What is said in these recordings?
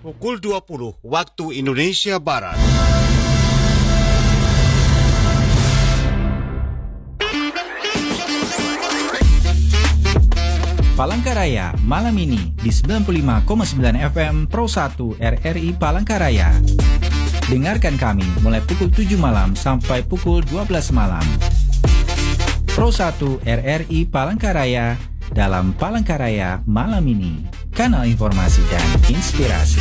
pukul 20 waktu Indonesia Barat. Palangkaraya malam ini di 95,9 FM Pro 1 RRI Palangkaraya. Dengarkan kami mulai pukul 7 malam sampai pukul 12 malam. Pro 1 RRI Palangkaraya dalam Palangkaraya malam ini. Kanal informasi dan inspirasi.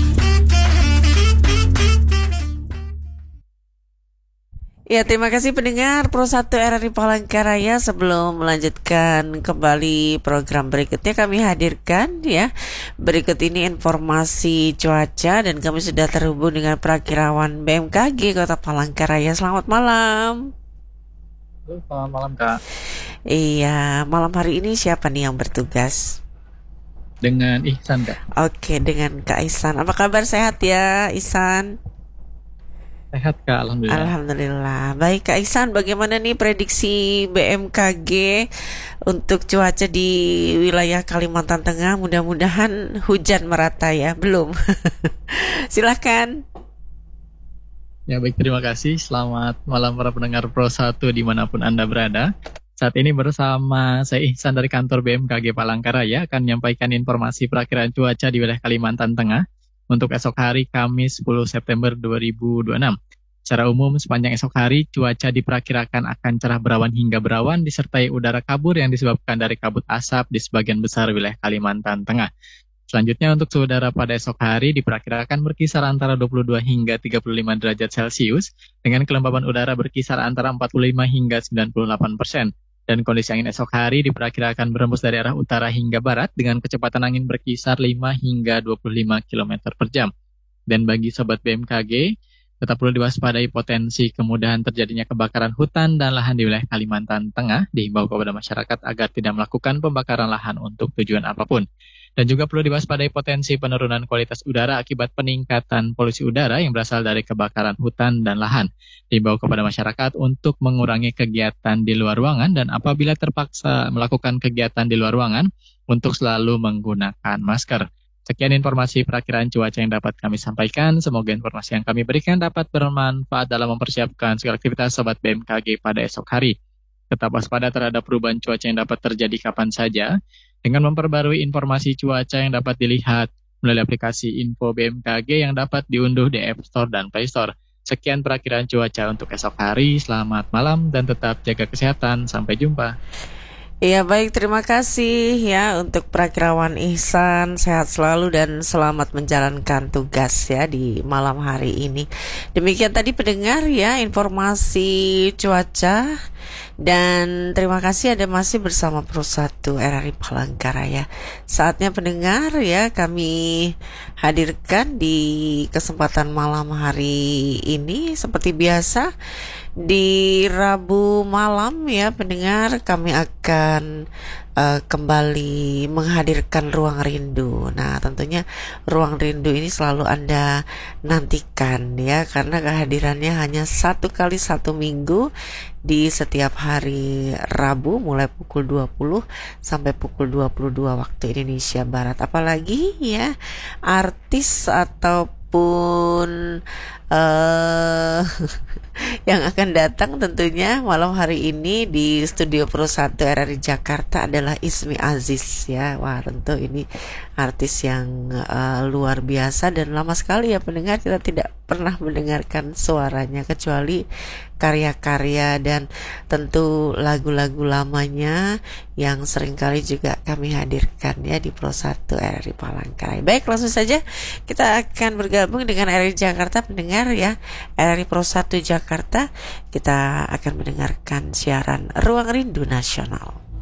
Ya, terima kasih pendengar Pro 1 RRI Palangkaraya. Sebelum melanjutkan kembali program berikutnya, kami hadirkan ya berikut ini informasi cuaca, dan kami sudah terhubung dengan Prakirawan BMKG Kota Palangkaraya. Selamat malam. Selamat malam, Kak. Iya, malam hari ini siapa nih yang bertugas? Dengan Ihsan, Kak. Oke, dengan Kak Ihsan. Apa kabar, sehat ya Ihsan? Sehat, Kak, alhamdulillah. Alhamdulillah. Baik Kak Ihsan, bagaimana nih prediksi BMKG untuk cuaca di wilayah Kalimantan Tengah? Mudah-mudahan hujan merata ya. Belum. Silahkan. Ya, baik, terima kasih. Selamat malam para pendengar Pro 1 dimanapun Anda berada. Saat ini bersama saya Ihsan dari kantor BMKG Palangkaraya akan menyampaikan informasi perakiraan cuaca di wilayah Kalimantan Tengah untuk esok hari Kamis 10 September 2026. Secara umum, sepanjang esok hari, cuaca diperkirakan akan cerah berawan hingga berawan, disertai udara kabur yang disebabkan dari kabut asap di sebagian besar wilayah Kalimantan Tengah. Selanjutnya, untuk suhu udara pada esok hari diperkirakan berkisar antara 22 hingga 35 derajat Celcius, dengan kelembaban udara berkisar antara 45 hingga 98%. Dan kondisi angin esok hari diperkirakan berembus dari arah utara hingga barat dengan kecepatan angin berkisar 5 hingga 25 km per jam. Dan bagi Sobat BMKG, tetap perlu diwaspadai potensi kemudahan terjadinya kebakaran hutan dan lahan di wilayah Kalimantan Tengah. Dihimbau kepada masyarakat agar tidak melakukan pembakaran lahan untuk tujuan apapun. Dan juga perlu diwaspadai potensi penurunan kualitas udara akibat peningkatan polusi udara yang berasal dari kebakaran hutan dan lahan. Dihimbau kepada masyarakat untuk mengurangi kegiatan di luar ruangan dan apabila terpaksa melakukan kegiatan di luar ruangan untuk selalu menggunakan masker. Sekian informasi perakiraan cuaca yang dapat kami sampaikan. Semoga informasi yang kami berikan dapat bermanfaat dalam mempersiapkan segala aktivitas Sobat BMKG pada esok hari. Tetap waspada terhadap perubahan cuaca yang dapat terjadi kapan saja dengan memperbarui informasi cuaca yang dapat dilihat melalui aplikasi Info BMKG yang dapat diunduh di App Store dan Play Store. Sekian perakiraan cuaca untuk esok hari. Selamat malam dan tetap jaga kesehatan. Sampai jumpa. Ya, baik, terima kasih ya untuk Prakirawan Ihsan. Sehat selalu dan selamat menjalankan tugas ya di malam hari ini. Demikian tadi pendengar ya informasi cuaca. Dan terima kasih Anda masih bersama Pro 1 RRI Palangkaraya. Saatnya pendengar ya kami hadirkan di kesempatan malam hari ini seperti biasa di Rabu malam ya pendengar, kami akan kembali menghadirkan Ruang Rindu. Nah, tentunya Ruang Rindu ini selalu Anda nantikan ya, karena kehadirannya hanya 1 kali 1 minggu di setiap hari Rabu mulai pukul 20 sampai pukul 22 waktu Indonesia Barat. Apalagi ya artis ataupun yang akan datang tentunya malam hari ini di studio Pro 1 RRI Jakarta adalah Ismi Aziz ya. Wah, tentu ini artis yang luar biasa dan lama sekali ya pendengar kita tidak pernah mendengarkan suaranya kecuali karya-karya dan tentu lagu-lagu lamanya yang seringkali juga kami hadirkan ya di Pro 1 RRI Palangkaraya. Baik, langsung saja kita akan bergabung dengan RRI Jakarta pendengar ya. RRI Pro 1 Jakarta, kita akan mendengarkan siaran Ruang Rindu Nasional.